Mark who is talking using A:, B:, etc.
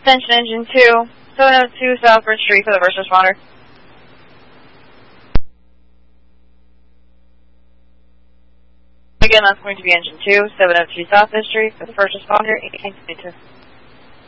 A: Attention Engine 2, 702 Southbridge Street for the first responder. Again, that's going to be Engine 2, 702 Southbridge Street for the first responder, 1822.